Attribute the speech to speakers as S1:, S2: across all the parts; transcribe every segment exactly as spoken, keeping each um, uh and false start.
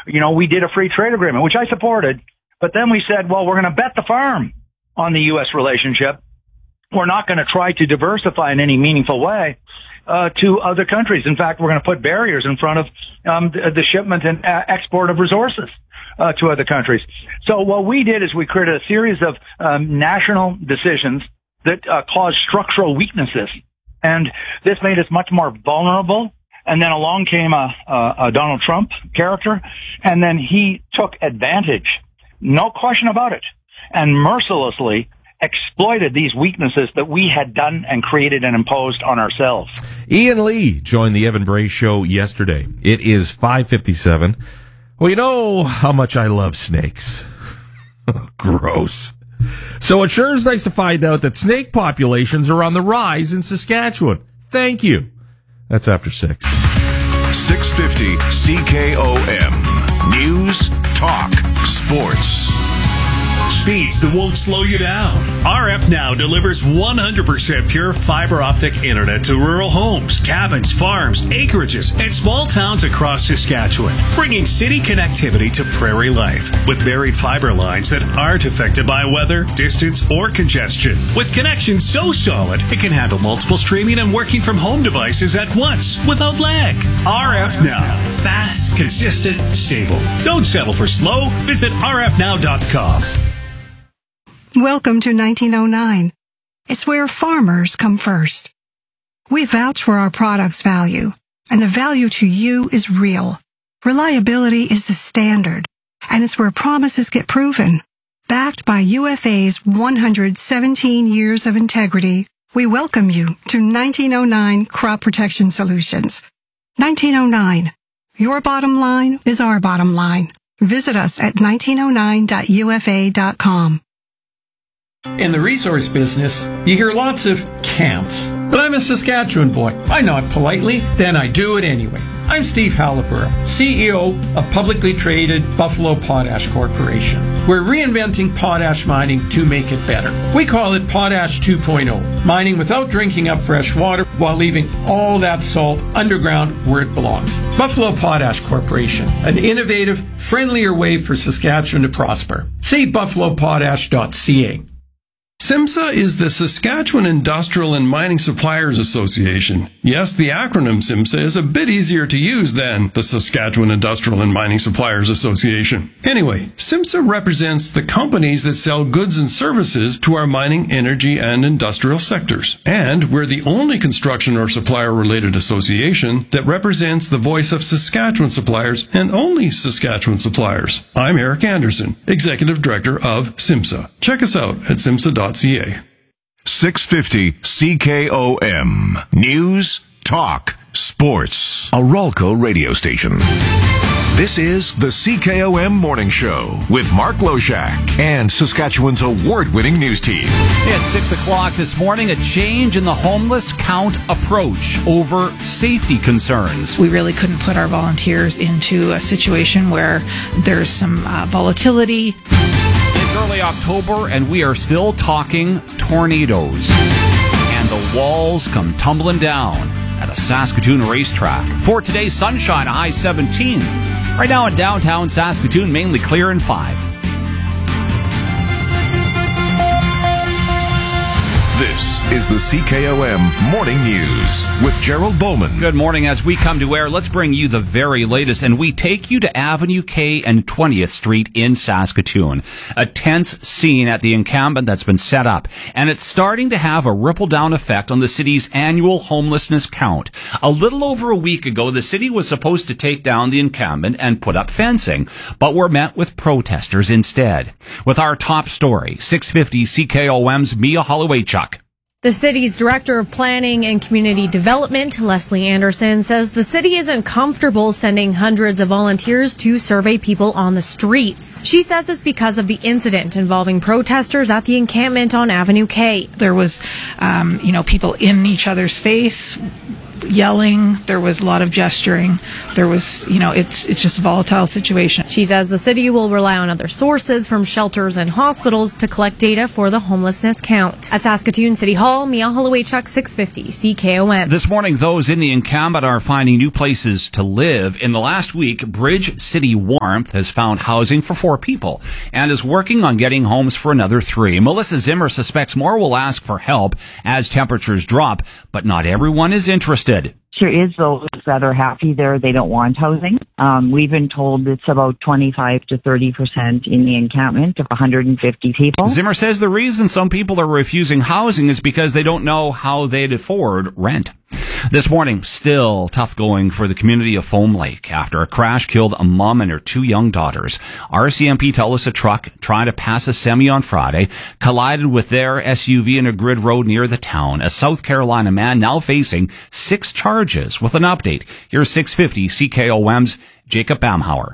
S1: you know, we did a free trade agreement, which I supported. But then we said, well, we're going to bet the farm on the U S relationship. We're not going to try to diversify in any meaningful way uh, to other countries. In fact, we're going to put barriers in front of um, the, the shipment and uh, export of resources uh, to other countries. So what we did is we created a series of um, national decisions that uh, caused structural weaknesses. And this made us much more vulnerable. And then along came a, a, a Donald Trump character, and then he took advantage, no question about it, and mercilessly exploited these weaknesses that we had done and created and imposed on ourselves.
S2: Ian Lee joined the Evan Bray Show yesterday. It is five fifty-seven. Well, you know how much I love snakes. Gross. So it sure is nice to find out that snake populations are on the rise in Saskatchewan. Thank you. That's after six.
S3: six fifty C K O M. News, talk, sports.
S4: Speeds that won't slow you down. R F Now delivers one hundred percent pure fiber optic internet to rural homes, cabins, farms, acreages, and small towns across Saskatchewan, bringing city connectivity to prairie life with buried fiber lines that aren't affected by weather, distance, or congestion. With connections so solid, it can handle multiple streaming and working from home devices at once without lag. R F Now. Fast, consistent, stable. Don't settle for slow. Visit R F now dot com.
S5: Welcome to nineteen oh nine. It's where farmers come first. We vouch for our product's value, and the value to you is real. Reliability is the standard, and it's where promises get proven. Backed by U F A's one hundred seventeen years of integrity, we welcome you to nineteen oh nine Crop Protection Solutions. nineteen oh nine. Your bottom line is our bottom line. Visit us at nineteen oh nine dot U F A dot com.
S6: In the resource business, you hear lots of can'ts. But I'm a Saskatchewan boy. I nod politely, then I do it anyway. I'm Steve Halliburton, C E O of publicly traded Buffalo Potash Corporation. We're reinventing potash mining to make it better. We call it Potash two point oh, mining without drinking up fresh water while leaving all that salt underground where it belongs. Buffalo Potash Corporation, an innovative, friendlier way for Saskatchewan to prosper. See buffalo potash dot c a.
S7: SIMSA is the Saskatchewan Industrial and Mining Suppliers Association. Yes, the acronym SIMSA is a bit easier to use than the Saskatchewan Industrial and Mining Suppliers Association. Anyway, SIMSA represents the companies that sell goods and services to our mining, energy, and industrial sectors. And we're the only construction or supplier-related association that represents the voice of Saskatchewan suppliers and only Saskatchewan suppliers. I'm Eric Anderson, Executive Director of SIMSA. Check us out at simsa dot c a.
S3: six fifty C K O M. News, talk, sports. A Ralco radio station. This is the C K O M Morning Show with Mark Loshak and Saskatchewan's award-winning news team.
S8: At six o'clock this morning, a change in the homeless count approach over safety concerns.
S9: We really couldn't put our volunteers into a situation where there's some uh, volatility.
S8: It's early October, and we are still talking tornadoes. And the walls come tumbling down at a Saskatoon racetrack. For today's sunshine, a high seventeen. Right now in downtown Saskatoon, mainly clear and five.
S3: This is the C K O M Morning News with Gerald Bowman.
S8: Good morning. As we come to air, let's bring you the very latest, and we take you to Avenue K and twentieth Street in Saskatoon. A tense scene at the encampment that's been set up, and it's starting to have a ripple-down effect on the city's annual homelessness count. A little over a week ago, the city was supposed to take down the encampment and put up fencing, but were met with protesters instead. With our top story, six fifty C K O M's Mia Holloway-Chuck.
S10: The city's Director of Planning and Community Development, Leslie Anderson, says the city isn't comfortable sending hundreds of volunteers to survey people on the streets. She says it's because of the incident involving protesters at the encampment on Avenue K.
S9: There was, um, you know, people in each other's face, yelling. There was a lot of gesturing. There was, you know, it's it's just a volatile situation.
S10: She says the city will rely on other sources from shelters and hospitals to collect data for the homelessness count. At Saskatoon City Hall, Mia Holloway-Chuck, six fifty C K O M.
S8: This morning, those in the encampment are finding new places to live. In the last week, Bridge City Warmth has found housing for four people and is working on getting homes for another three. Melissa Zimmer suspects more will ask for help as temperatures drop, but not everyone is interested.
S11: There is those that are happy there. They don't want housing. Um, we've been told it's about twenty-five to thirty percent in the encampment of one hundred fifty people.
S8: Zimmer says the reason some people are refusing housing is because they don't know how they'd afford rent. This morning, still tough going for the community of Foam Lake after a crash killed a mom and her two young daughters. R C M P tell us a truck trying to pass a semi on Friday collided with their S U V in a grid road near the town. A South Carolina man now facing six charges. With an update, here's six fifty C K O M's Jacob Bamhauer.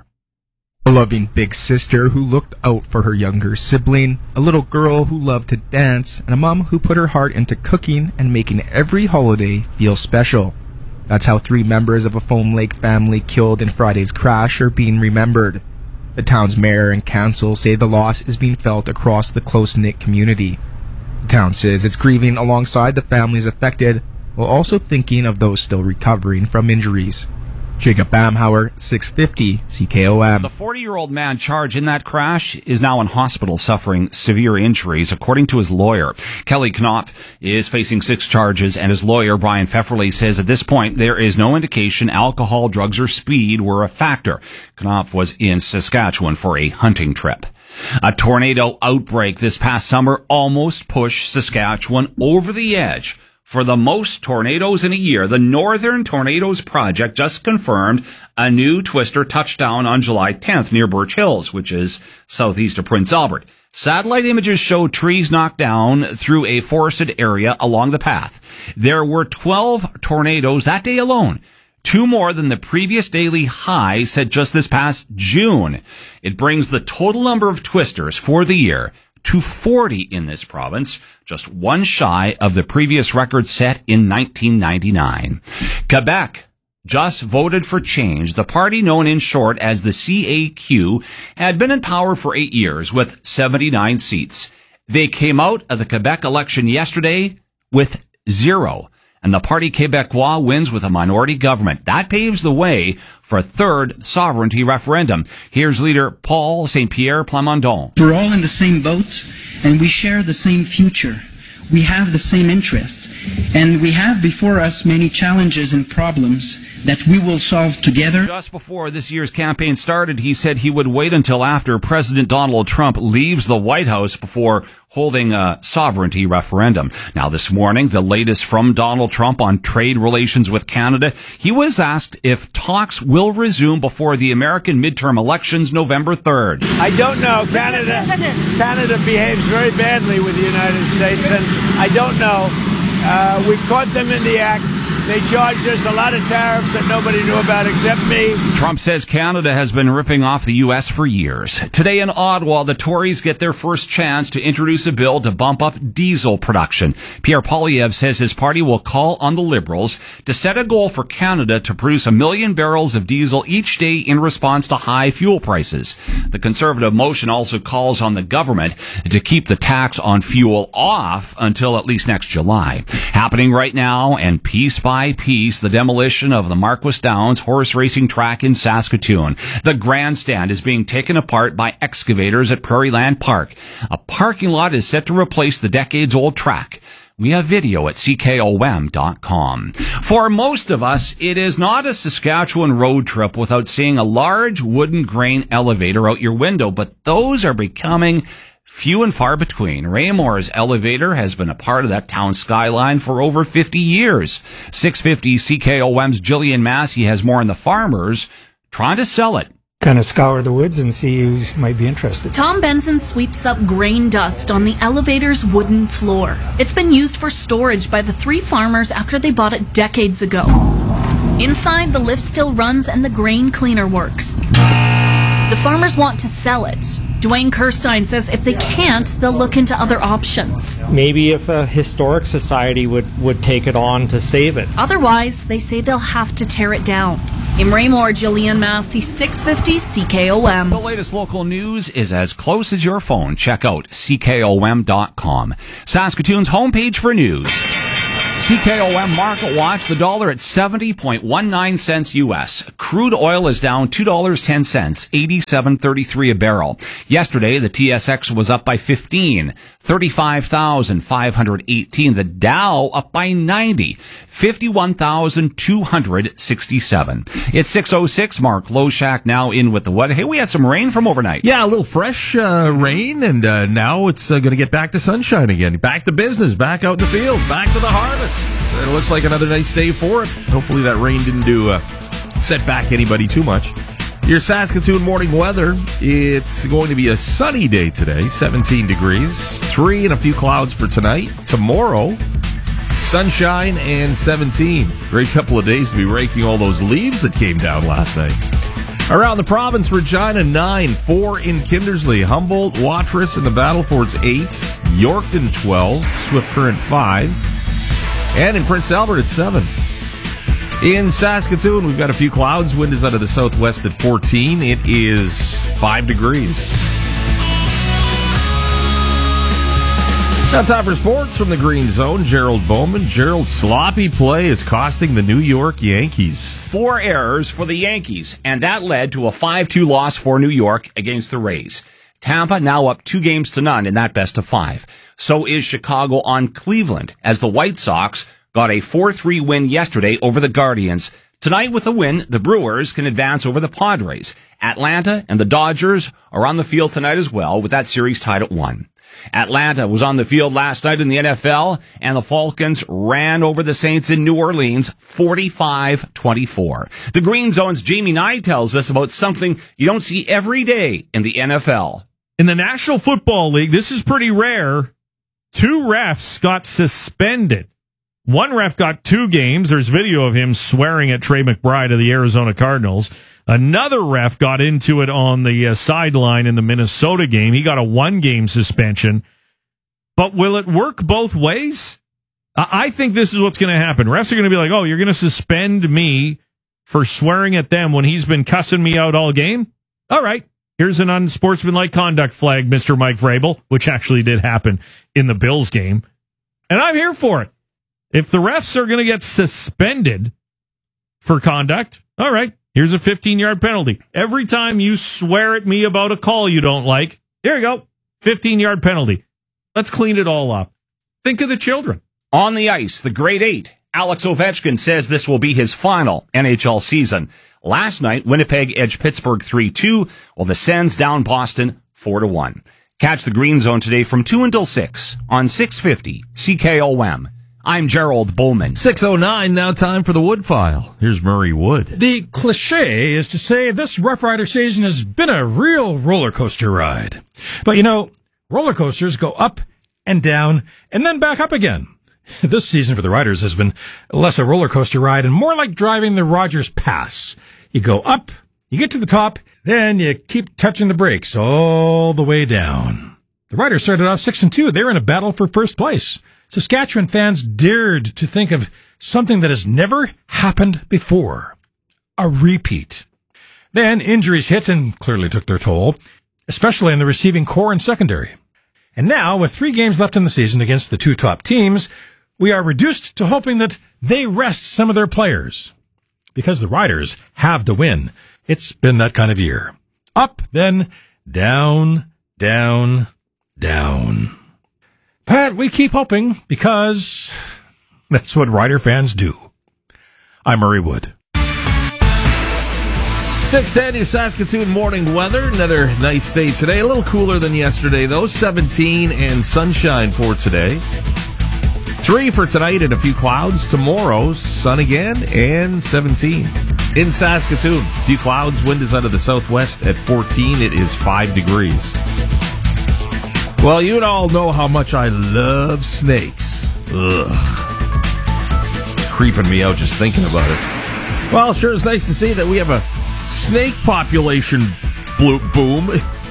S12: A loving big sister who looked out for her younger sibling, a little girl who loved to dance, and a mom who put her heart into cooking and making every holiday feel special. That's how three members of a Foam Lake family killed in Friday's crash are being remembered. The town's mayor and council say the loss is being felt across the close-knit community. The town says it's grieving alongside the families affected, while also thinking of those still recovering from injuries. Jacob Bamhauer, six fifty C K O M.
S8: The forty-year-old man charged in that crash is now in hospital suffering severe injuries, according to his lawyer. Kelly Knopf is facing six charges, and his lawyer, Brian Pfefferle, says at this point there is no indication alcohol, drugs, or speed were a factor. Knopf was in Saskatchewan for a hunting trip. A tornado outbreak this past summer almost pushed Saskatchewan over the edge. For the most tornadoes in a year, the Northern Tornadoes Project just confirmed a new twister touchdown on July tenth near Birch Hills, which is southeast of Prince Albert. Satellite images show trees knocked down through a forested area along the path. There were twelve tornadoes that day alone, two more than the previous daily high set just this past June. It brings the total number of twisters for the year to forty in this province, just one shy of the previous record set in nineteen ninety-nine. Quebec just voted for change. The party known in short as the C A Q had been in power for eight years with seventy-nine seats. They came out of the Quebec election yesterday with zero. And the Parti Québécois wins with a minority government. That paves the way for a third sovereignty referendum. Here's leader Paul Saint Pierre Plamondon.
S13: We're all in the same boat, and we share the same future. We have the same interests, and we have before us many challenges and problems that we will solve together.
S8: Just before this year's campaign started, he said he would wait until after President Donald Trump leaves the White House before holding a sovereignty referendum. Now, this morning, the latest from Donald Trump on trade relations with Canada. He was asked if talks will resume before the American midterm elections November third.
S14: I don't know. Canada, Canada behaves very badly with the United States, and I don't know. Uh, we've caught them in the act. They charged us a lot of tariffs that nobody knew about except me.
S8: Trump says Canada has been ripping off the U S for years. Today in Ottawa, the Tories get their first chance to introduce a bill to bump up diesel production. Pierre Poilievre says his party will call on the Liberals to set a goal for Canada to produce a million barrels of diesel each day in response to high fuel prices. The Conservative motion also calls on the government to keep the tax on fuel off until at least next July. Happening right now, and piece by By piece, the demolition of the Marquess Downs horse racing track in Saskatoon. The grandstand is being taken apart by excavators at Prairieland Park. A parking lot is set to replace the decades-old track. We have video at C K O M dot com. For most of us, it is not a Saskatchewan road trip without seeing a large wooden grain elevator out your window, but those are becoming few and far between. Raymor's elevator has been a part of that town skyline for over fifty years. six fifty C K O M's Jillian Massey has more on the farmers trying to sell it.
S15: Kind of scour the woods and see who might be interested.
S16: Tom Benson sweeps up grain dust on the elevator's wooden floor. It's been used for storage by the three farmers after they bought it decades ago. Inside, the lift still runs and the grain cleaner works. The farmers want to sell it. Dwayne Kirstein says if they can't, they'll look into other options.
S17: Maybe if a historic society would, would take it on to save it.
S16: Otherwise, they say they'll have to tear it down. In Raymore, Jillian Massey, six fifty C K O M.
S8: The latest local news is as close as your phone. Check out C K O M dot com. Saskatoon's homepage for news. C K O M Market Watch, the dollar at seventy point one nine cents U S. Crude oil is down two dollars and ten cents, eighty-seven thirty-three a barrel. Yesterday, the T S X was up by fifteen, thirty-five thousand five hundred eighteen. The Dow up by ninety, fifty-one thousand two hundred sixty-seven. It's six oh six. Mark Loshak now in with the weather. Hey, we had some rain from overnight.
S2: Yeah, a little fresh uh, rain, and uh, now it's uh, going to get back to sunshine again. Back to business, back out in the field, back to the harvest. It looks like another nice day for it. Hopefully that rain didn't do uh, set back anybody too much. Your Saskatoon morning weather, it's going to be a sunny day today, seventeen degrees, three and a few clouds for tonight. Tomorrow, sunshine and seventeen. Great couple of days to be raking all those leaves that came down last night. Around the province, Regina nine, four in Kindersley, Humboldt, Watrous, and the Battlefords eight, Yorkton twelve, Swift Current five, and in Prince Albert at seven. In Saskatoon, we've got a few clouds. Wind is out of the southwest at fourteen. It is five degrees. Now time for sports from the Green Zone. Gerald Bowman. Gerald, sloppy play is costing the New York Yankees.
S8: Four errors for the Yankees, and that led to a five two loss for New York against the Rays. Tampa now up two games to none in that best of five. So is Chicago on Cleveland, as the White Sox got a four three win yesterday over the Guardians. Tonight with a win, the Brewers can advance over the Padres. Atlanta and the Dodgers are on the field tonight as well, with that series tied at one. Atlanta was on the field last night in the N F L, and the Falcons ran over the Saints in New Orleans forty-five twenty-four. The Green Zone's Jamie Nye tells us about something you don't see every day in the N F L.
S18: In the National Football League, this is pretty rare. Two refs got suspended. One ref got two games. There's video of him swearing at Trey McBride of the Arizona Cardinals. Another ref got into it on the uh, sideline in the Minnesota game. He got a one-game suspension. But will it work both ways? I, I think this is what's going to happen. Refs are going to be like, oh, you're going to suspend me for swearing at them when he's been cussing me out all game? All right. Here's an unsportsmanlike conduct flag, Mister Mike Vrabel, which actually did happen in the Bills game. And I'm here for it. If the refs are going to get suspended for conduct, all right, here's a fifteen-yard penalty. Every time you swear at me about a call you don't like, here you go, fifteen-yard penalty. Let's clean it all up. Think of the children.
S8: On the ice, the Great Eight. Alex Ovechkin says this will be his final N H L season. Last night, Winnipeg edged Pittsburgh three two, while the Sens down Boston four to one. Catch the Green Zone today from two until six on six fifty C K O M. I'm Gerald Bowman.
S2: six oh nine, now time for the Wood File. Here's Murray Wood.
S19: The cliche is to say this Rough Rider season has been a real roller coaster ride. But you know, roller coasters go up and down and then back up again. This season for the Riders has been less a roller coaster ride and more like driving the Rogers Pass. You go up, you get to the top, then you keep touching the brakes all the way down. The Riders started off six and two. They were in a battle for first place. Saskatchewan fans dared to think of something that has never happened before. A repeat. Then injuries hit and clearly took their toll, especially in the receiving core and secondary. And now, with three games left in the season against the two top teams, we are reduced to hoping that they rest some of their players. Because the Riders have to win. It's been that kind of year. Up, then down, down, down. But we keep hoping because that's what Rider fans do. I'm Murray Wood.
S2: six ten, your Saskatoon morning weather. Another nice day today. A little cooler than yesterday, though. seventeen and sunshine for today. Three for tonight and a few clouds. Tomorrow, sun again and seventeen. In Saskatoon, a few clouds. Wind is out of the southwest at fourteen. It is five degrees. Well, you all know how much I love snakes. Ugh. Creeping me out just thinking about it. Well, sure is nice to see that we have a snake population boom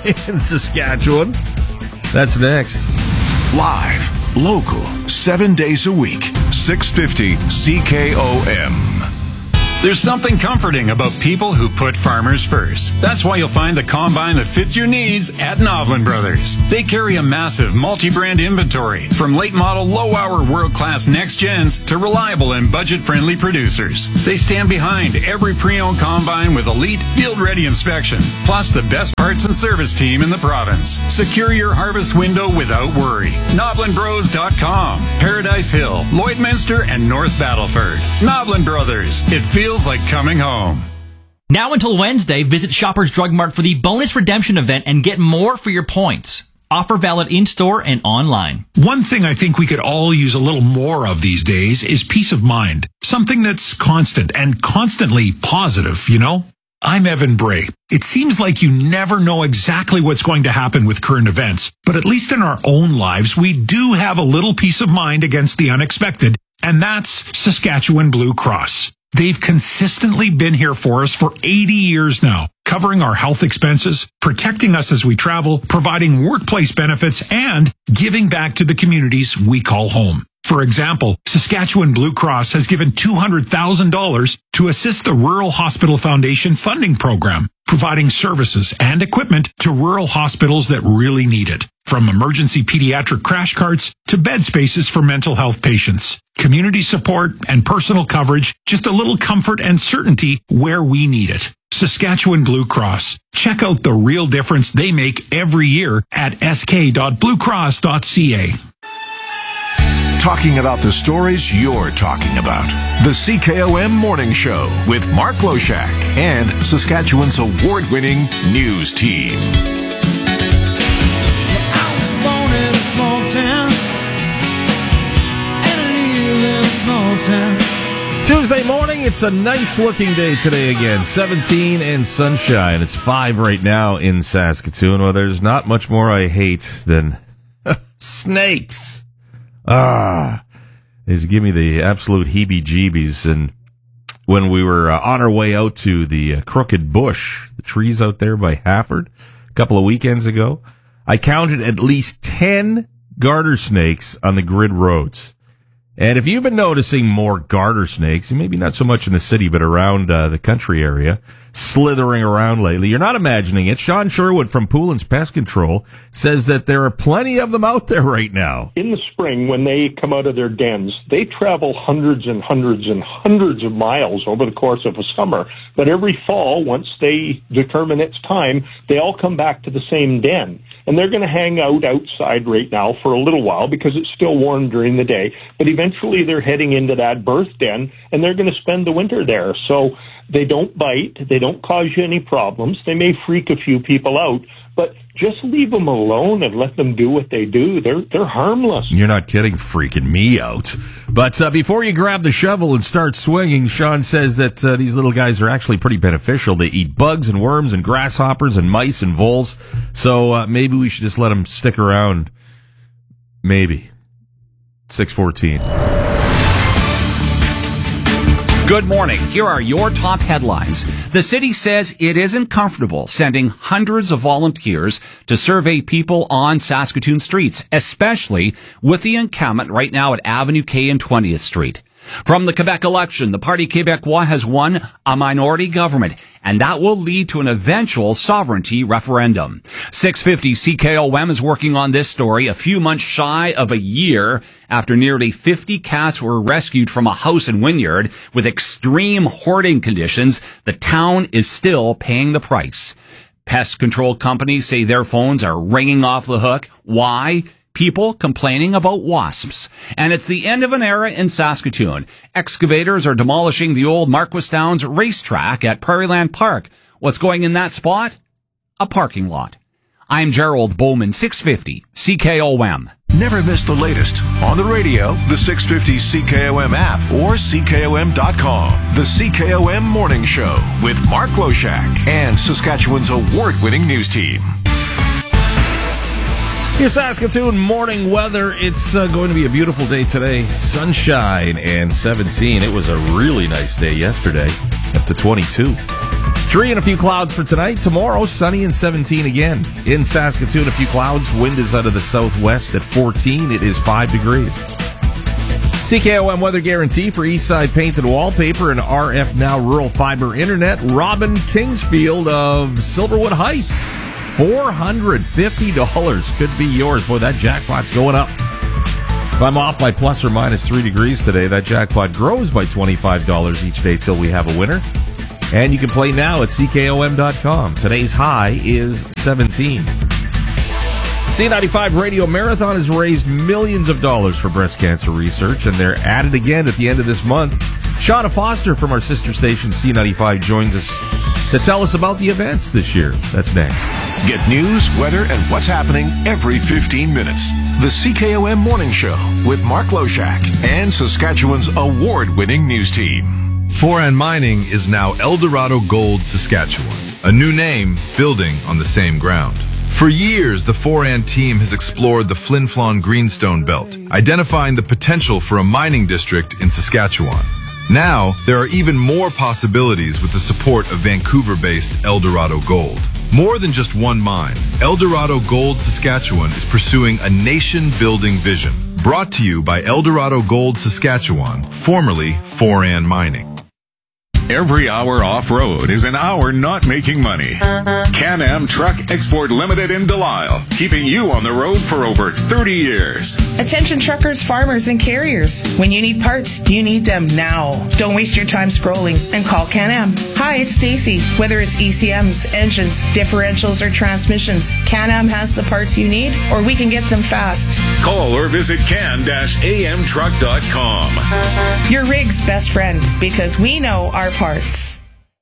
S2: in Saskatchewan. That's next.
S3: Live, local, seven days a week, six fifty C K O M.
S20: There's something comforting about people who put farmers first. That's why you'll find the combine that fits your needs at Novlin Brothers. They carry a massive multi-brand inventory, from late model, low-hour, world-class next-gens to reliable and budget-friendly producers. They stand behind every pre-owned combine with elite, field-ready inspection, plus the best parts and service team in the province. Secure your harvest window without worry. Novlin Bros dot com, Paradise Hill, Lloydminster, and North Battleford. Novlin Brothers. It feels like coming home.
S21: Now until Wednesday, visit Shoppers Drug Mart for the bonus redemption event and get more for your points. Offer valid in-store and online.
S22: One thing I think we could all use a little more of these days is peace of mind. Something that's constant and constantly positive, you know? I'm Evan Bray. It seems like you never know exactly what's going to happen with current events, but at least in our own lives, we do have a little peace of mind against the unexpected, and that's Saskatchewan Blue Cross. They've consistently been here for us for eighty years now, covering our health expenses, protecting us as we travel, providing workplace benefits, and giving back to the communities we call home. For example, Saskatchewan Blue Cross has given two hundred thousand dollars to assist the Rural Hospital Foundation funding program, providing services and equipment to rural hospitals that really need it. From emergency pediatric crash carts to bed spaces for mental health patients, community support and personal coverage, just a little comfort and certainty where we need it. Saskatchewan Blue Cross. Check out the real difference they make every year at s k dot blue cross dot c a.
S3: Talking about the stories you're talking about. The C K O M Morning Show with Mark Loshak and Saskatchewan's award-winning news team.
S23: I was born in a small town and I live in a small town.
S2: Tuesday morning, it's a nice looking day today again. seventeen and sunshine. It's five right now in Saskatoon. Well, there's not much more I hate than snakes. Ah, is give me the absolute heebie-jeebies. And when we were uh, on our way out to the uh, Crooked Bush, the trees out there by Hafford, a couple of weekends ago, I counted at least ten garter snakes on the grid roads. And if you've been noticing more garter snakes, maybe not so much in the city, but around uh, the country area, slithering around lately, you're not imagining it. Sean Sherwood from Poulin's Pest Control says that there are plenty of them out there right now.
S24: In the spring, when they come out of their dens, they travel hundreds and hundreds and hundreds of miles over the course of a summer. But every fall, once they determine it's time, they all come back to the same den. And they're going to hang out outside right now for a little while because it's still warm during the day. But eventually they're heading into that birth den, and they're going to spend the winter there. So they don't bite. They don't cause you any problems. They may freak a few people out, but just leave them alone and let them do what they do. They're they're harmless.
S2: You're not kidding, freaking me out. But uh, before you grab the shovel and start swinging, Sean says that uh, these little guys are actually pretty beneficial. They eat bugs and worms and grasshoppers and mice and voles. So uh, maybe we should just let them stick around. Maybe. six fourteen.
S8: Good morning. Here are your top headlines. The city says it isn't comfortable sending hundreds of volunteers to survey people on Saskatoon streets, especially with the encampment right now at Avenue K and twentieth Street. From the Quebec election, the Parti Québécois has won a minority government, and that will lead to an eventual sovereignty referendum. six fifty C K O M is working on this story a few months shy of a year after nearly fifty cats were rescued from a house in Wynyard with extreme hoarding conditions. The town is still paying the price. Pest control companies say their phones are ringing off the hook. Why? People complaining about wasps. And it's the end of an era in Saskatoon. Excavators are demolishing the old Marquis Downs racetrack at Prairieland Park. What's going in that spot? A parking lot. I'm Gerald Bowman, six fifty C K O M.
S3: Never miss the latest on the radio, the six fifty C K O M app, or C K O M dot com. The C K O M Morning Show with Mark Loshak and Saskatchewan's award-winning news team.
S2: Your Saskatoon morning weather. It's uh, going to be a beautiful day today. Sunshine and seventeen. It was a really nice day yesterday, up to twenty-two. Three and a few clouds for tonight. Tomorrow, sunny and seventeen again. In Saskatoon, a few clouds. Wind is out of the southwest at fourteen. It is five degrees. C K O M weather guarantee for Eastside Paint and Wallpaper and R F Now Rural Fiber Internet. Robin Kingsfield of Silverwood Heights. four hundred fifty dollars could be yours. Boy, that jackpot's going up. If I'm off by plus or minus three degrees today, that jackpot grows by twenty-five dollars each day till we have a winner. And you can play now at C K O M dot com. Today's high is seventeen. C ninety-five Radio Marathon has raised millions of dollars for breast cancer research, and they're at it again at the end of this month. Shauna Foster from our sister station C ninety-five joins us to tell us about the events this year. That's next.
S3: Get news, weather, and what's happening every fifteen minutes. The C K O M Morning Show with Mark Loshak and Saskatchewan's award-winning news team.
S1: Foran Mining is now Eldorado Gold Saskatchewan, a new name building on the same ground. For years, the Foran team has explored the Flin Flon Greenstone Belt, identifying the potential for a mining district in Saskatchewan. Now, there are even more possibilities with the support of Vancouver-based Eldorado Gold. More than just one mine, Eldorado Gold Saskatchewan is pursuing a nation-building vision. Brought to you by Eldorado Gold Saskatchewan, formerly Foran Mining.
S4: Every hour off-road is an hour not making money. Can-Am Truck Export Limited in Delisle, keeping you on the road for over thirty years.
S5: Attention truckers, farmers, and carriers. When you need parts, you need them now. Don't waste your time scrolling and call Can-Am. Hi, it's Stacy. Whether it's E C Ms, engines, differentials, or transmissions, Can-Am has the parts you need, or we can get them fast.
S4: Call or visit can A M truck dot com.
S5: Your rig's best friend, because we know our parts.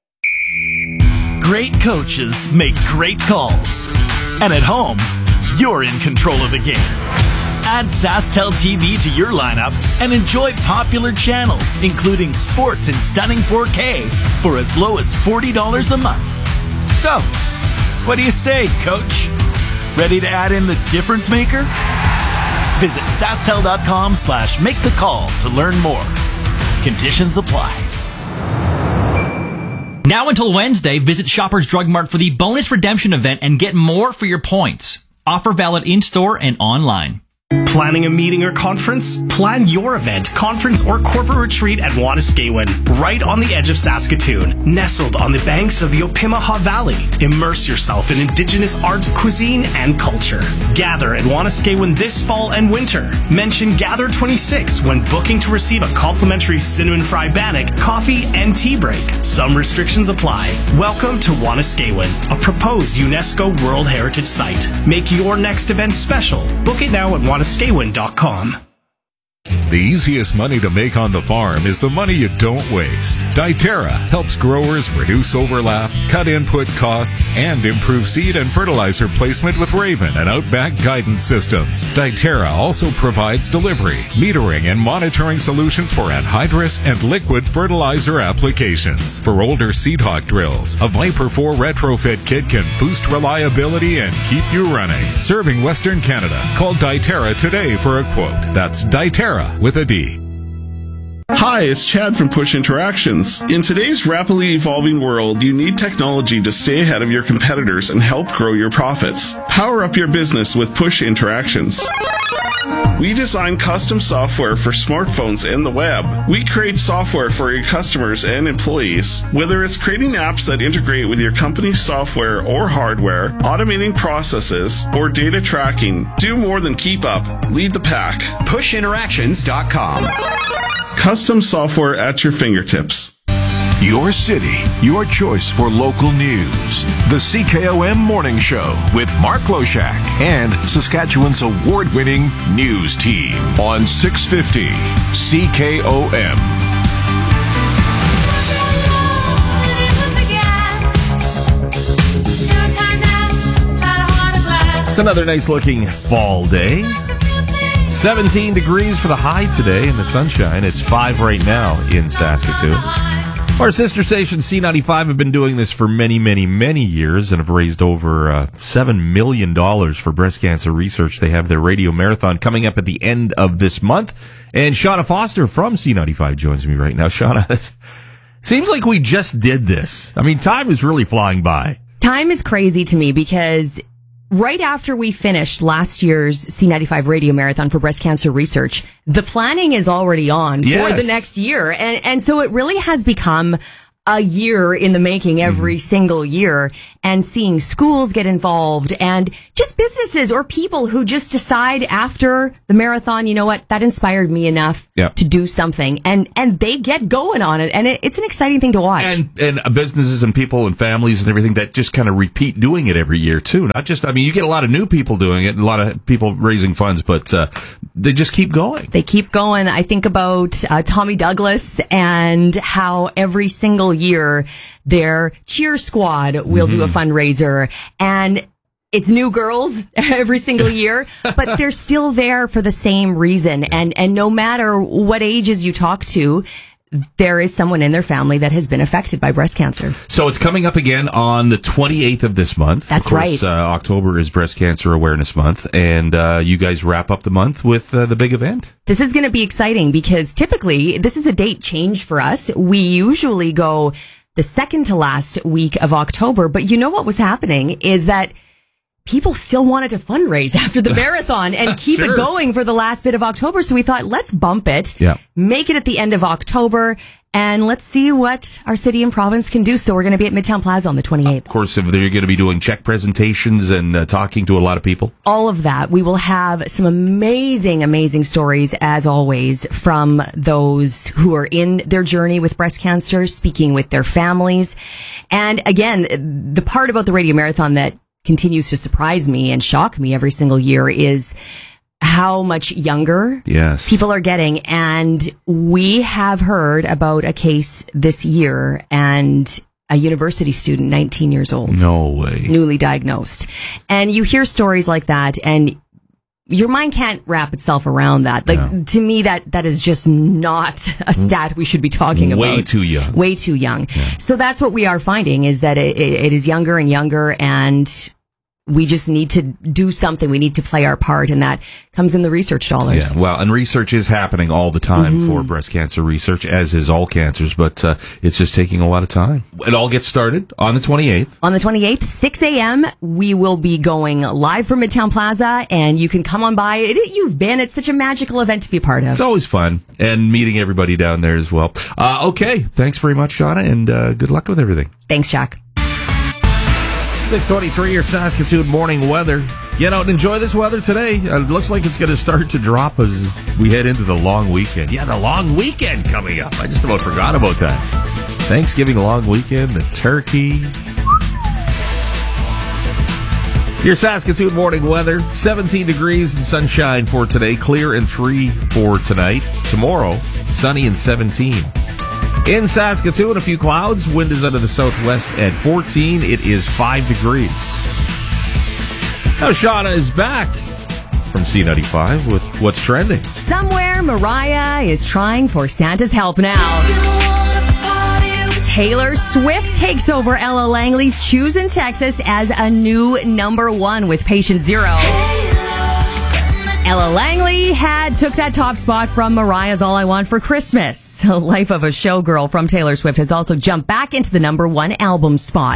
S6: Great coaches make great calls. And at home, you're in control of the game. Add SaskTel T V to your lineup and enjoy popular channels, including sports in stunning four K for as low as forty dollars a month. So, what do you say, coach? Ready to add in the difference maker? Visit SaskTel.com slash make the call to learn more. Conditions apply.
S21: Now until Wednesday, visit Shoppers Drug Mart for the bonus redemption event and get more for your points. Offer valid in-store and online.
S25: Planning a meeting or conference? Plan your event, conference, or corporate retreat at Wanuskewin, right on the edge of Saskatoon, nestled on the banks of the Opimihaw Valley. Immerse yourself in Indigenous art, cuisine, and culture. Gather at Wanuskewin this fall and winter. Mention Gather twenty-six when booking to receive a complimentary cinnamon fry bannock, coffee, and tea break. Some restrictions apply. Welcome to Wanuskewin, a proposed UNESCO World Heritage Site. Make your next event special. Book it now at Wanuskewin dot com.
S4: The easiest money to make on the farm is the money you don't waste. Diterra helps growers reduce overlap, cut input costs, and improve seed and fertilizer placement with Raven and Outback guidance systems. Diterra also provides delivery, metering, and monitoring solutions for anhydrous and liquid fertilizer applications. For older Seedhawk drills, a Viper four retrofit kit can boost reliability and keep you running. Serving Western Canada, call Diterra today for a quote. That's Diterra with a D.
S26: Hi, it's Chad from Push Interactions. In today's rapidly evolving world, you need technology to stay ahead of your competitors and help grow your profits. Power up your business with Push Interactions. We design custom software for smartphones and the web. We create software for your customers and employees. Whether it's creating apps that integrate with your company's software or hardware, automating processes, or data tracking, do more than keep up. Lead the pack.
S27: push interactions dot com.
S26: Custom software at your fingertips.
S3: Your city, your choice for local news. The C K O M Morning Show with Mark Loshak and Saskatchewan's award-winning news team on six fifty C K O M.
S2: It's another nice looking fall day. seventeen degrees for the high today in the sunshine. It's five right now in Saskatoon. Our sister station C ninety-five have been doing this for many, many, many years and have raised over uh, seven million dollars for breast cancer research. They have their radio marathon coming up at the end of this month. And Shauna Foster from C ninety-five joins me right now. Shauna, Seems like we just did this. I mean, time is really flying by.
S7: Time is crazy to me because right after we finished last year's C ninety-five Radio Marathon for Breast Cancer Research, the planning is already on
S2: Yes.
S7: for the next year. And, and so it really has become a year in the making every mm-hmm. single year, and seeing schools get involved and just businesses or people who just decide after the marathon, you know what, that inspired me enough
S2: Yep.
S7: to do something, and, and they get going on it. And it, it's an exciting thing to watch.
S2: And and uh, businesses and people and families and everything that just kind of repeat doing it every year too. Not just, I mean, you get a lot of new people doing it, and a lot of people raising funds, but uh, they just keep going.
S7: They keep going. I think about uh, Tommy Douglas and how every single year their cheer squad will mm-hmm. do a fundraiser, and it's new girls every single year, but they're still there for the same reason. And, and no matter what ages you talk to, there is someone in their family that has been affected by breast cancer.
S2: So it's coming up again on the twenty-eighth of this month.
S7: That's
S2: of course,
S7: right.
S2: Uh, October is Breast Cancer Awareness Month, and uh, you guys wrap up the month with uh, the big event.
S7: This is going to be exciting because typically this is a date change for us. We usually go the second to last week of October, but you know what was happening is that people still wanted to fundraise after the marathon and keep
S2: Sure.
S7: it going for the last bit of October. So we thought, let's bump it,
S2: Yeah.
S7: make it at the end of October, and let's see what our city and province can do. So we're going to be at Midtown Plaza on the twenty-eighth.
S2: Of course, if they're going to be doing check presentations and uh, talking to a lot of people.
S7: All of that. We will have some amazing, amazing stories, as always, from those who are in their journey with breast cancer, speaking with their families. And again, the part about the Radio Marathon that continues to surprise me and shock me every single year is how much younger
S2: Yes.
S7: people are getting. And we have heard about a case this year, and a university student, nineteen years old.
S2: No way.
S7: Newly diagnosed. And you hear stories like that, and your mind can't wrap itself around that. Like,
S2: No.
S7: to me, that, that is just not a stat we should be talking about.
S2: Way too young.
S7: Way too young. So that's what we are finding, is that it, it, it is younger and younger, and we just need to do something. We need to play our part, and that comes in the research dollars.
S2: Yeah, well, and research is happening all the time
S7: Mhm.
S2: for breast cancer research, as is all cancers, but uh, it's just taking a lot of time. It all gets started on the twenty-eighth.
S7: On the twenty-eighth, six a.m., we will be going live from Midtown Plaza, and you can come on by. It, you've been. It's such a magical event to be a part of.
S2: It's always fun, and meeting everybody down there as well. Uh, okay, thanks very much, Shauna, and uh, good luck with everything.
S7: Thanks, Jack.
S2: six twenty-three, your Saskatoon morning weather. Get out and enjoy this weather today. Uh, it looks like it's going to start to drop as we head into the long weekend. Yeah, the long weekend coming up. I just about forgot about that. Thanksgiving long weekend, the turkey. Your Saskatoon morning weather, seventeen degrees and sunshine for today, clear and three for tonight. Tomorrow, sunny and seventeen. In Saskatoon, a few clouds. Wind is out of the southwest at fourteen. It is five degrees. Now, Shauna is back from C ninety-five with What's Trending.
S7: Somewhere, Mariah is trying for Santa's help now. Taylor Swift takes over Ella Langley's Shoes in Texas as a new number one with Patient Zero. Ella Langley had took that top spot from Mariah's All I Want for Christmas. Life of a Showgirl from Taylor Swift has also jumped back into the number one album spot.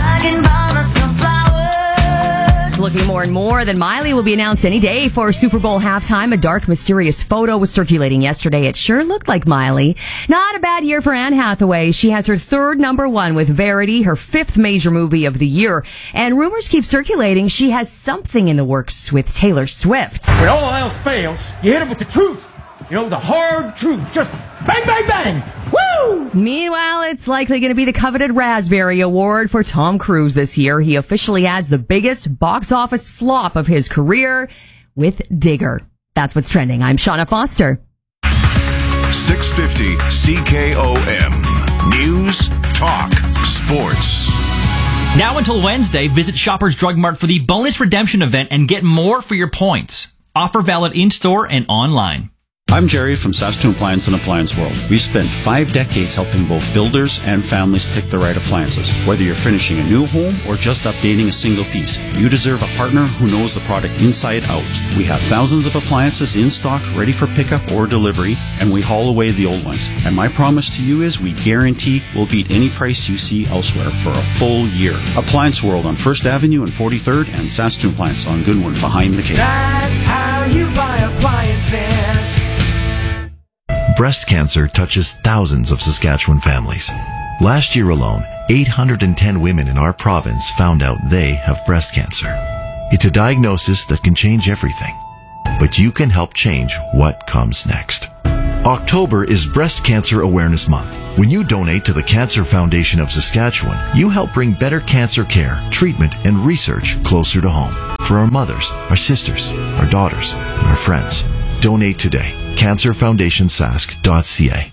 S7: It's looking more and more that Miley will be announced any day for Super Bowl halftime. A dark, mysterious photo was circulating yesterday. It sure looked like Miley. Not a bad year for Anne Hathaway. She has her third number one with Verity, her fifth major movie of the year. And rumors keep circulating she has something in the works with Taylor Swift.
S23: When all else fails, you hit it with the truth. You know, the hard truth. Just bang, bang, bang. Woo!
S7: Meanwhile, it's likely going to be the coveted Raspberry Award for Tom Cruise this year. He officially adds the biggest box office flop of his career with Digger. That's what's trending. I'm Shauna Foster.
S3: six fifty C K O M. News, talk, sports.
S21: Now until Wednesday, visit Shoppers Drug Mart for the bonus redemption event and get more for your points. Offer valid in-store and online.
S9: I'm Jerry from Saskatoon Appliance and Appliance World. We've spent five decades helping both builders and families pick the right appliances. Whether you're finishing a new home or just updating a single piece, you deserve a partner who knows the product inside out. We have thousands of appliances in stock ready for pickup or delivery, and we haul away the old ones. And my promise to you is we guarantee we'll beat any price you see elsewhere for a full year. Appliance World on First Avenue and forty-third, and Saskatoon Appliance on Goodwin behind the cave.
S10: That's how you buy appliances.
S11: Breast cancer touches thousands of Saskatchewan families. Last year alone, eight hundred ten women in our province found out they have breast cancer. It's a diagnosis that can change everything, but you can help change what comes next. October is Breast Cancer Awareness Month. When you donate to the Cancer Foundation of Saskatchewan, you help bring better cancer care, treatment, and research closer to home. For our mothers, our sisters, our daughters, and our friends. Donate today. cancer foundation sask dot c a.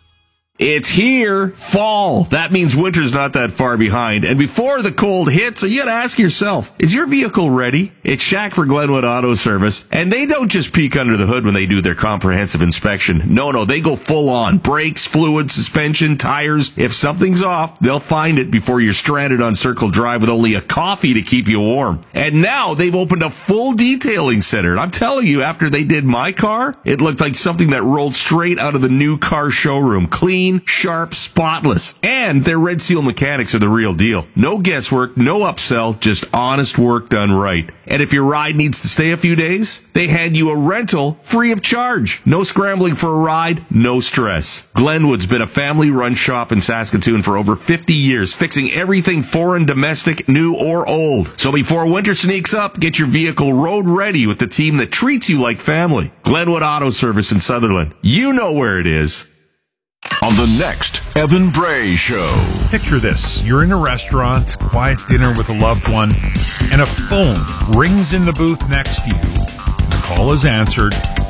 S12: It's here, fall. That means winter's not that far behind. And before the cold hits, you gotta ask yourself, is your vehicle ready? It's Shaq for Glenwood Auto Service, and they don't just peek under the hood when they do their comprehensive inspection. No, no, they go full on. Brakes, fluid, suspension, tires. If something's off, they'll find it before you're stranded on Circle Drive with only a coffee to keep you warm. And now they've opened a full detailing center. And I'm telling you, after they did my car, it looked like something that rolled straight out of the new car showroom. Clean, sharp, spotless. And their Red Seal mechanics are the real deal. No guesswork, no upsell, just honest work done right. And if your ride needs to stay a few days, they hand you a rental free of charge. No scrambling for a ride, no stress. Glenwood's been a family-run shop in Saskatoon for over fifty years, fixing everything foreign, domestic, new, or old. So before winter sneaks up, get your vehicle road ready with the team that treats you like family. Glenwood Auto Service in Sutherland. You know where it is.
S3: On the next Evan Bray Show.
S22: Picture this. You're in a restaurant, quiet dinner with a loved one, and a phone rings in the booth next to you. The call is answered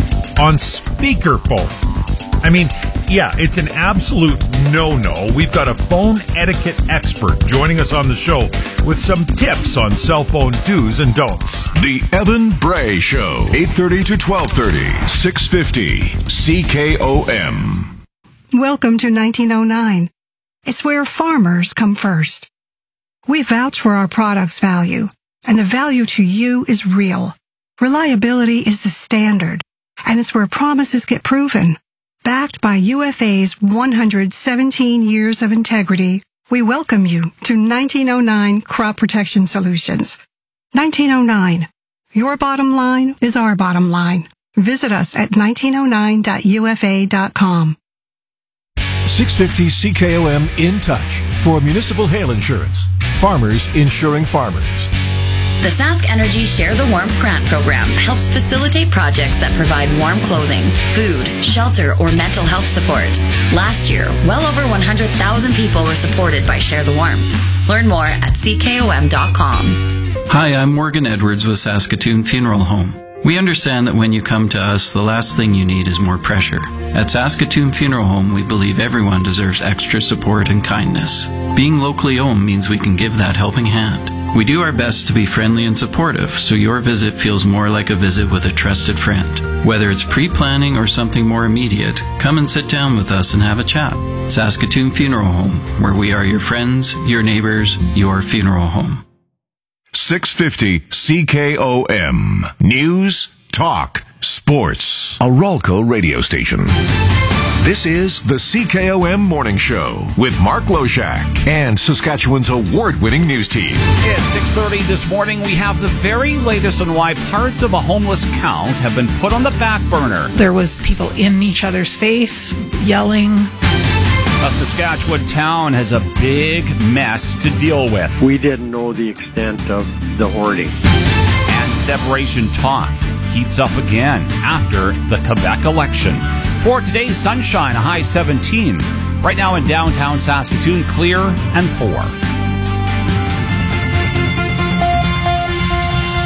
S22: on speakerphone. I mean, yeah, it's an absolute no-no. We've got a phone etiquette expert joining us on the show with some tips on cell phone do's and don'ts.
S3: The Evan Bray Show. eight thirty to twelve thirty, six fifty C K O M.
S13: Welcome to nineteen oh nine. It's where farmers come first. We vouch for our product's value, and the value to you is real. Reliability is the standard, and it's where promises get proven. Backed by U F A's one hundred seventeen years of integrity, we welcome you to nineteen oh nine Crop Protection Solutions. nineteen oh nine. Your bottom line is our bottom line. Visit us at nineteen oh nine dot u f a dot com.
S14: six fifty C K O M In Touch for municipal hail insurance. Farmers insuring farmers.
S15: The Sask Energy Share the Warmth Grant Program helps facilitate projects that provide warm clothing, food, shelter, or mental health support. Last year, well over one hundred thousand people were supported by Share the Warmth. Learn more at c k o m dot com.
S28: Hi, I'm Morgan Edwards with Saskatoon Funeral Home. We understand that when you come to us, the last thing you need is more pressure. At Saskatoon Funeral Home, we believe everyone deserves extra support and kindness. Being locally owned means we can give that helping hand. We do our best to be friendly and supportive, so your visit feels more like a visit with a trusted friend. Whether it's pre-planning or something more immediate, come and sit down with us and have a chat. Saskatoon Funeral Home, where we are your friends, your neighbors, your funeral home.
S3: six fifty C K O M. News, talk, sports. A Rolco radio station. This is the C K O M Morning Show with Mark Loshak and Saskatchewan's award-winning news team.
S8: It's six thirty this morning. We have the very latest on why parts of a homeless count have been put on the back burner.
S29: There was people in each other's face, yelling.
S8: A Saskatchewan town has a big mess to deal with.
S30: We didn't know the extent of the hoarding.
S8: And separation talk heats up again after the Quebec election. For today's sunshine, a high seventeen. Right now in downtown Saskatoon, clear and four.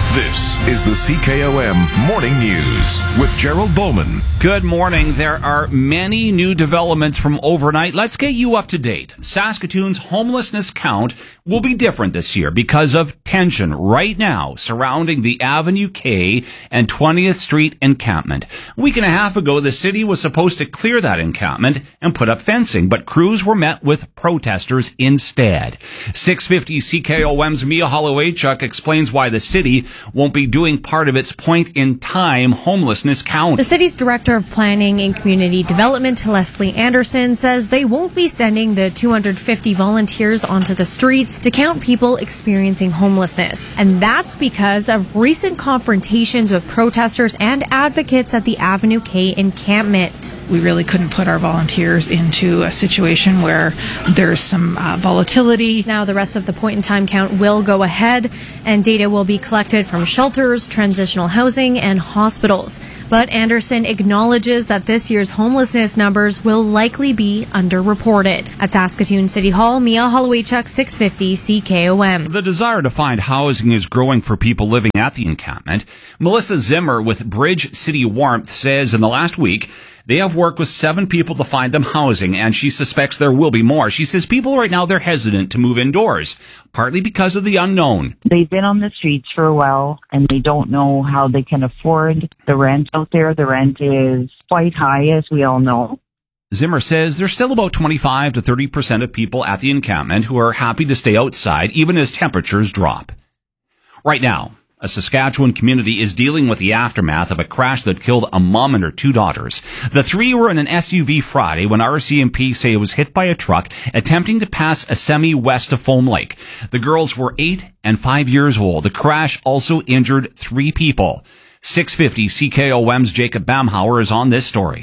S3: This is the C K O M Morning News with Gerald Bowman.
S8: Good morning. There are many new developments from overnight. Let's get you up to date. Saskatoon's homelessness count will be different this year because of tension right now surrounding the Avenue K and twentieth Street encampment. A week and a half ago, the city was supposed to clear that encampment and put up fencing, but crews were met with protesters instead. six fifty C K O M's Mia Holowaychuk explains why the city won't be doing part of its point-in-time homelessness count.
S1: The city's director of planning and community development, Leslie Anderson, says they won't be sending the two hundred fifty volunteers onto the streets to count people experiencing homelessness. And that's because of recent confrontations with protesters and advocates at the Avenue K encampment.
S29: We really couldn't put our volunteers into a situation where there's some uh, volatility.
S1: Now the rest of the point-in-time count will go ahead, and data will be collected from shelters, transitional housing, and hospitals. But Anderson acknowledges that this year's homelessness numbers will likely be underreported. At Saskatoon City Hall, Mia Holowaychuk, six fifty C K O M.
S8: The desire to find housing is growing for people living at the encampment. Melissa Zimmer with Bridge City Warmth says in the last week, they have worked with seven people to find them housing, and she suspects there will be more. She says people right now, they're hesitant to move indoors, partly because of the unknown.
S5: They've been on the streets for a while, and they don't know how they can afford the rent out there. The rent is quite high, as we all know.
S8: Zimmer says there's still about twenty-five to thirty percent of people at the encampment who are happy to stay outside, even as temperatures drop. Right now, a Saskatchewan community is dealing with the aftermath of a crash that killed a mom and her two daughters. The three were in an S U V Friday when R C M P say it was hit by a truck attempting to pass a semi west of Foam Lake. The girls were eight and five years old. The crash also injured three people. six fifty C K O M's Jacob Bamhauer is on this story.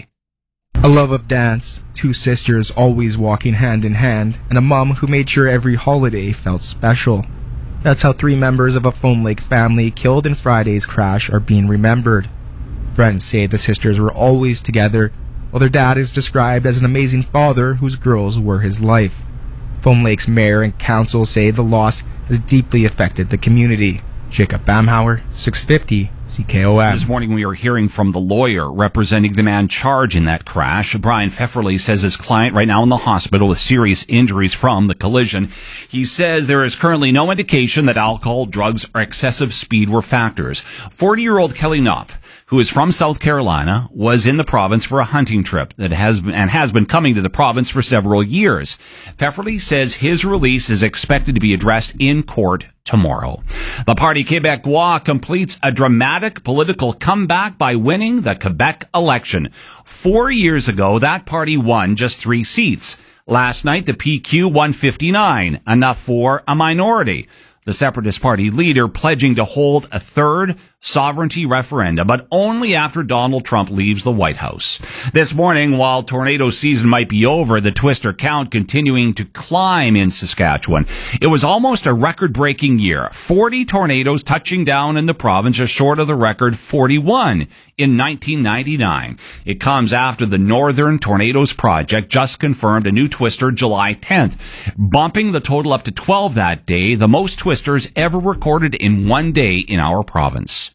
S6: A love of dance, two sisters always walking hand in hand, and a mom who made sure every holiday felt special. That's how three members of a Foam Lake family killed in Friday's crash are being remembered. Friends say the sisters were always together, while their dad is described as an amazing father whose girls were his life. Foam Lake's mayor and council say the loss has deeply affected the community. Jacob Bamhauer, six fifty C K O M.
S8: This morning we are hearing from the lawyer representing the man charged in that crash. Brian Pfefferle says his client right now in the hospital with serious injuries from the collision. He says there is currently no indication that alcohol, drugs, or excessive speed were factors. forty-year-old Kelly Knopf, who is from South Carolina, was in the province for a hunting trip that has been, and has been coming to the province for several years. Pfefferle says his release is expected to be addressed in court tomorrow. The Parti Québécois completes a dramatic political comeback by winning the Quebec election. Four years ago, that party won just three seats. Last night, the P Q won fifty-nine, enough for a minority. The Separatist Party leader pledging to hold a third sovereignty referendum, but only after Donald Trump leaves the White House. This morning, while tornado season might be over, the twister count continuing to climb in Saskatchewan. It was almost a record-breaking year. forty tornadoes touching down in the province, just short of the record forty-one in nineteen ninety-nine. It comes after the Northern Tornadoes Project just confirmed a new twister July tenth, bumping the total up to twelve that day, the most twisters ever recorded in one day in our province.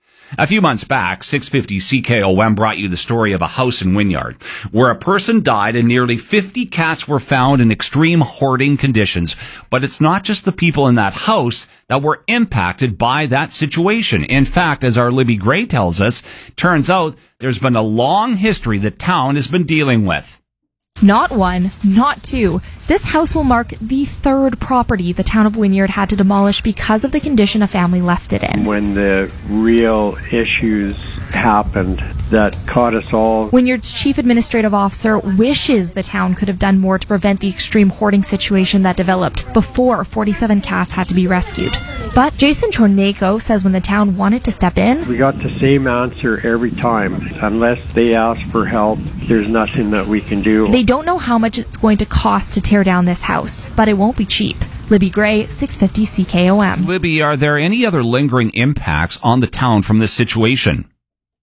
S8: A few months back, six fifty C K O M brought you the story of a house in Wynyard where a person died and nearly fifty cats were found in extreme hoarding conditions. But it's not just the people in that house that were impacted by that situation. In fact, as our Libby Gray tells us, turns out there's been a long history the town has been dealing with.
S16: Not one, not two. This house will mark the third property the town of Wynyard had to demolish because of the condition a family left it in.
S30: When the real issues happened that caught us all.
S16: Wynyard's chief administrative officer wishes the town could have done more to prevent the extreme hoarding situation that developed before forty-seven cats had to be rescued. But Jason Chornako says when the town wanted to step in,
S30: we got the same answer every time. Unless they ask for help, there's nothing that we can do.
S16: They don't know how much it's going to cost to tear down this house, but it won't be cheap. Libby Gray, six fifty C K O M.
S8: Libby, are there any other lingering impacts on the town from this situation?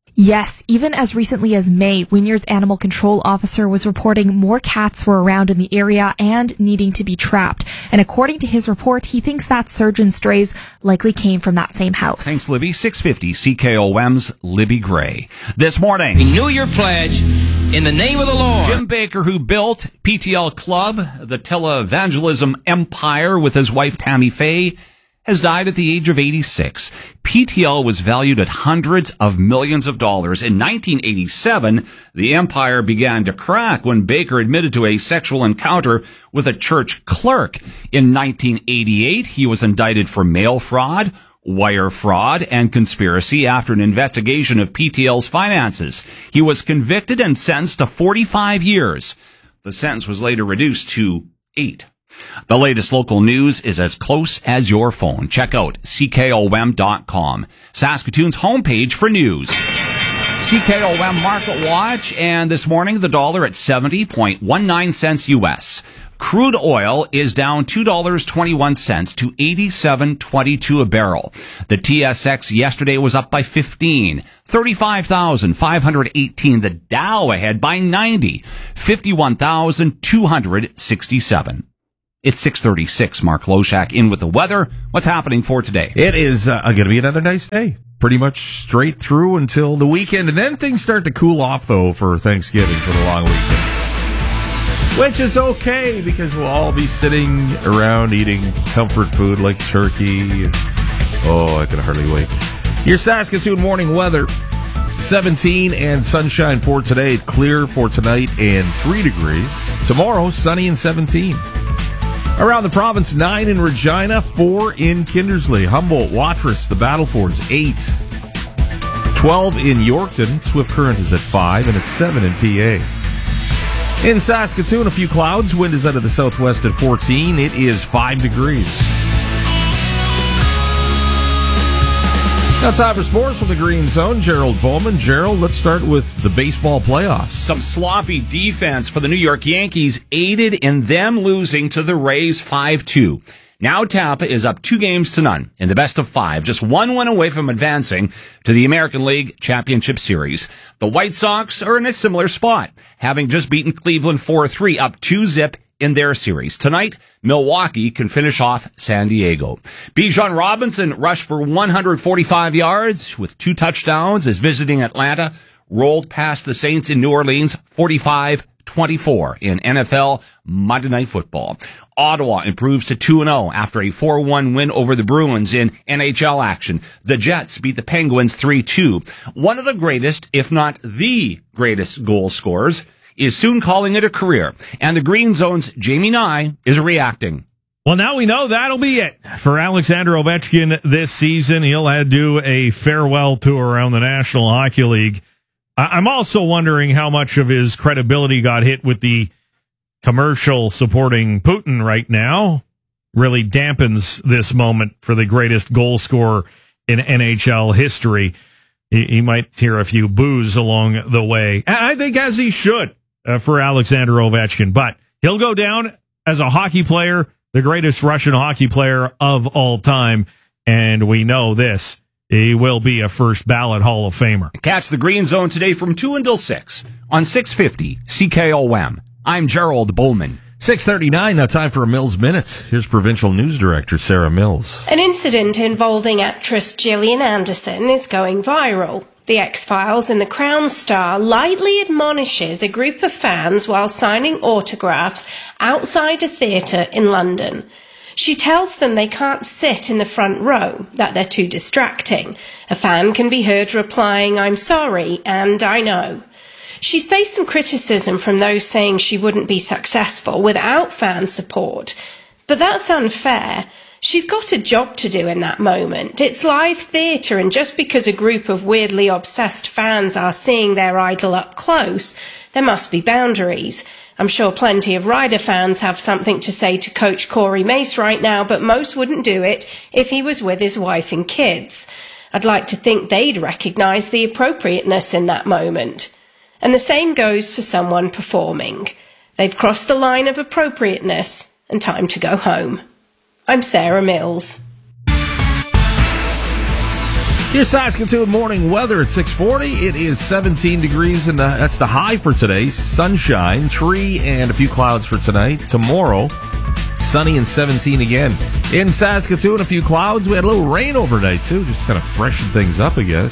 S16: Yes, even as recently as May, Wynyard's animal control officer was reporting more cats were around in the area and needing to be trapped. And according to his report, he thinks that surge in strays likely came from that same house.
S8: Thanks, Libby. six fifty C K O M's Libby Gray. This morning,
S2: renew your pledge in the name of the Lord.
S8: Jim Baker, who built P T L Club, the televangelism empire with his wife Tammy Faye, has died at the age of eighty-six. P T L was valued at hundreds of millions of dollars. In nineteen eighty-seven, the empire began to crack when Baker admitted to a sexual encounter with a church clerk. In nineteen eighty-eight, he was indicted for mail fraud, wire fraud, and conspiracy after an investigation of P T L's finances. He was convicted and sentenced to forty-five years. The sentence was later reduced to eight. The latest local news is as close as your phone. Check out C K O M dot com, Saskatoon's homepage for news. C K O M Market Watch, and this morning the dollar at seventy point one nine cents U S. Crude oil is down two dollars and twenty-one cents to eighty-seven twenty-two a barrel. The T S X yesterday was up by fifteen, thirty-five thousand five hundred eighteen. The Dow ahead by ninety, fifty-one thousand two hundred sixty-seven. It's six thirty-six. Mark Loshak in with the weather. What's happening for today?
S12: It is uh, going to be another nice day. Pretty much straight through until the weekend. And then things start to cool off, though, for Thanksgiving, for the long weekend. Which is okay, because we'll all be sitting around eating comfort food like turkey. Oh, I can hardly wait. Your Saskatoon morning weather. seventeen and sunshine for today. Clear for tonight and three degrees. Tomorrow, sunny and seventeen. Around the province, nine in Regina, four in Kindersley, Humboldt, Watrous, the Battlefords, eight. twelve in Yorkton, Swift Current is at five, and it's seven in P A. In Saskatoon, a few clouds, wind is out of the southwest at fourteen, it is five degrees. Now time for sports from the Green Zone. Gerald Bowman. Gerald, let's start with the baseball playoffs.
S8: Some sloppy defense for the New York Yankees aided in them losing to the Rays five two. Now Tampa is up two games to none in the best of five, just one win away from advancing to the American League Championship Series. The White Sox are in a similar spot, having just beaten Cleveland four three, up two zip in their series. Tonight, Milwaukee can finish off San Diego. Bijan Robinson rushed for one hundred forty-five yards with two touchdowns as visiting Atlanta rolled past the Saints in New Orleans forty-five twenty-four in N F L Monday Night Football. Ottawa improves to two and oh after a four one win over the Bruins in N H L action. The Jets beat the Penguins three two. One of the greatest, if not the greatest goal scorers is soon calling it a career, and the Green Zone's Jamie Nye is reacting.
S22: Well, now we know that'll be it for Alexander Ovechkin this season. He'll have to do a farewell tour around the National Hockey League. I'm also wondering how much of his credibility got hit with the commercial supporting Putin right now. Really dampens this moment for the greatest goal scorer in N H L history. He, he might hear a few boos along the way. And I think as he should. Uh, for Alexander Ovechkin, but he'll go down as a hockey player, the greatest Russian hockey player of all time, and we know this, he will be a first ballot Hall of Famer.
S8: Catch the Green Zone today from two until six on six fifty C K O M. I'm Gerald Bowman.
S12: six thirty-nine, now time for a Mills Minute. Here's Provincial News Director Sarah Mills.
S4: An incident involving actress Gillian Anderson is going viral. The X-Files and the Crown star lightly admonishes a group of fans while signing autographs outside a theatre in London. She tells them they can't sit in the front row, that they're too distracting. A fan can be heard replying, "I'm sorry," and "I know." She's faced some criticism from those saying she wouldn't be successful without fan support. But that's unfair. She's got a job to do in that moment. It's live theatre, and just because a group of weirdly obsessed fans are seeing their idol up close, there must be boundaries. I'm sure plenty of Ryder fans have something to say to Coach Corey Mace right now, but most wouldn't do it if he was with his wife and kids. I'd like to think they'd recognise the appropriateness in that moment. And the same goes for someone performing. They've crossed the line of appropriateness and time to go home. I'm Sarah Mills.
S12: Your Saskatoon morning weather at six forty. It is seventeen degrees, and that's the high for today. Sunshine, three, and a few clouds for tonight. Tomorrow, sunny and seventeen again. In Saskatoon, a few clouds. We had a little rain overnight, too, just to kind of freshen things up, I guess.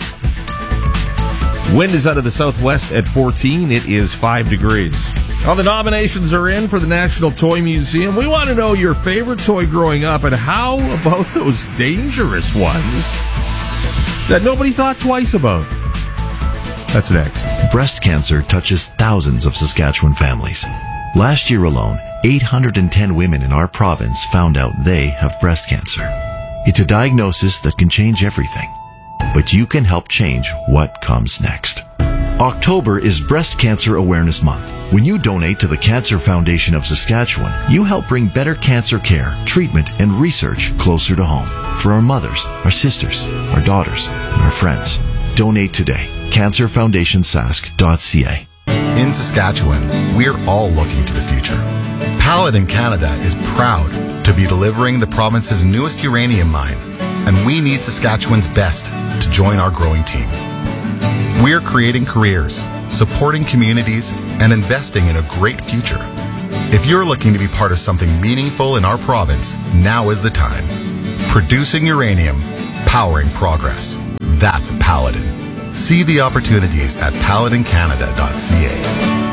S12: Wind is out of the southwest at fourteen. It is five degrees. All the nominations are in for the National Toy Museum. We want to know your favorite toy growing up, and how about those dangerous ones that nobody thought twice about? That's next.
S11: Breast cancer touches thousands of Saskatchewan families. Last year alone, eight hundred ten women in our province found out they have breast cancer. It's a diagnosis that can change everything, but you can help change what comes next. October is Breast Cancer Awareness Month. When you donate to the Cancer Foundation of Saskatchewan, you help bring better cancer care, treatment, and research closer to home for our mothers, our sisters, our daughters, and our friends. Donate today. cancer foundation sask dot c a.
S7: In Saskatchewan, we're all looking to the future. Paladin Canada is proud to be delivering the province's newest uranium mine, and we need Saskatchewan's best to join our growing team. We're creating careers, supporting communities, and investing in a great future. If you're looking to be part of something meaningful in our province, now is the time. Producing uranium, powering progress. That's Paladin. See the opportunities at paladin canada dot c a.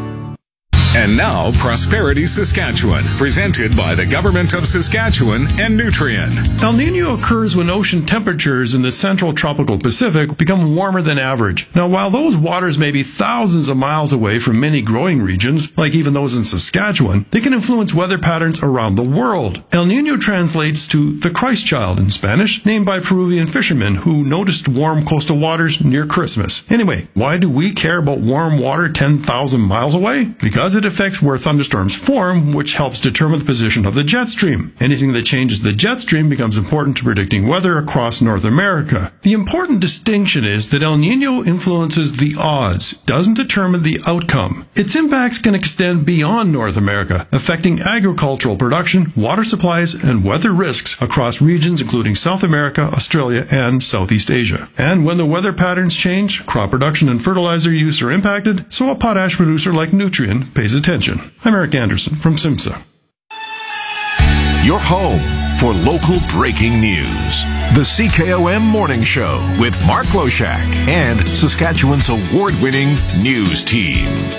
S17: And now, Prosperity Saskatchewan, presented by the Government of Saskatchewan and Nutrien.
S18: El Niño occurs when ocean temperatures in the central tropical Pacific become warmer than average. Now, while those waters may be thousands of miles away from many growing regions, like even those in Saskatchewan, they can influence weather patterns around the world. El Niño translates to the Christ child in Spanish, named by Peruvian fishermen who noticed warm coastal waters near Christmas. Anyway, why do we care about warm water ten thousand miles away? Because it It affects where thunderstorms form, which helps determine the position of the jet stream. Anything that changes the jet stream becomes important to predicting weather across North America. The important distinction is that El Niño influences the odds, doesn't determine the outcome. Its impacts can extend beyond North America, affecting agricultural production, water supplies, and weather risks across regions including South America, Australia, and Southeast Asia. And when the weather patterns change, crop production and fertilizer use are impacted, so a potash producer like Nutrien pays attention. I'm Eric Anderson from SIMSA.
S3: Your home for local breaking news. The C K O M Morning Show with Mark Loshak and Saskatchewan's award-winning news team.